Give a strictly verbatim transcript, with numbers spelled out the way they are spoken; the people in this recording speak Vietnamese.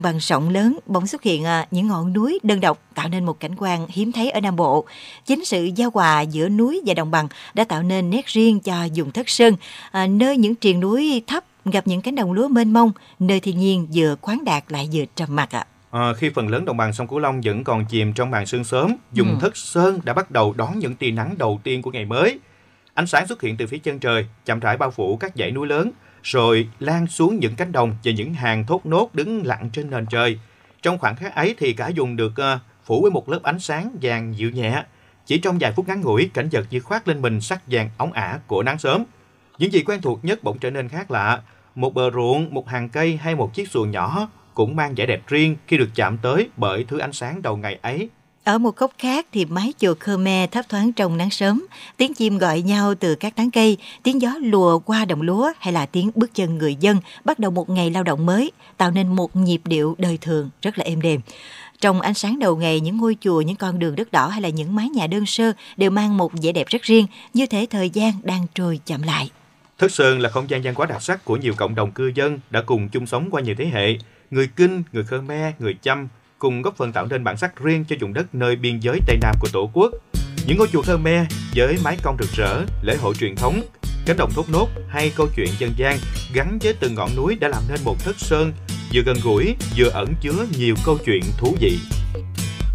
Bằng rộng lớn bỗng xuất hiện à, những ngọn núi đơn độc tạo nên một cảnh quan hiếm thấy ở Nam Bộ. Chính sự giao hòa giữa núi và đồng bằng đã tạo nên nét riêng cho vùng Thất Sơn, à, nơi những triền núi thấp gặp những cánh đồng lúa mênh mông, nơi thiên nhiên vừa khoáng đạt lại vừa trầm mặc ạ. À, khi phần lớn đồng bằng sông Cửu Long vẫn còn chìm trong màn sương sớm, vùng ừ. Thất Sơn đã bắt đầu đón những tia nắng đầu tiên của ngày mới. Ánh sáng xuất hiện từ phía chân trời, chậm rãi bao phủ các dãy núi lớn, rồi lan xuống những cánh đồng và những hàng thốt nốt đứng lặng trên nền trời. Trong khoảng khắc ấy thì cả vùng được uh, phủ với một lớp ánh sáng vàng dịu nhẹ. Chỉ trong vài phút ngắn ngủi, cảnh vật như khoác lên mình sắc vàng óng ả của nắng sớm. Những gì quen thuộc nhất bỗng trở nên khác lạ. Một bờ ruộng, một hàng cây hay một chiếc xuồng nhỏ cũng mang vẻ đẹp riêng khi được chạm tới bởi thứ ánh sáng đầu ngày ấy. Ở một góc khác thì mái chùa Khmer thấp thoáng trong nắng sớm, tiếng chim gọi nhau từ các tán cây, tiếng gió lùa qua đồng lúa hay là tiếng bước chân người dân bắt đầu một ngày lao động mới, tạo nên một nhịp điệu đời thường rất là êm đềm. Trong ánh sáng đầu ngày, những ngôi chùa, những con đường đất đỏ hay là những mái nhà đơn sơ đều mang một vẻ đẹp rất riêng, như thể thời gian đang trôi chậm lại. Thất Sơn là không gian văn hóa đặc sắc của nhiều cộng đồng cư dân đã cùng chung sống qua nhiều thế hệ. Người Kinh, người Khmer, người Chăm cùng góp phần tạo nên bản sắc riêng cho vùng đất nơi biên giới Tây Nam của Tổ quốc. Những ngôi chùa Khmer với mái cong rực rỡ, lễ hội truyền thống, cánh đồng thốt nốt hay câu chuyện dân gian gắn với từng ngọn núi đã làm nên một Thất Sơn vừa gần gũi vừa ẩn chứa nhiều câu chuyện thú vị.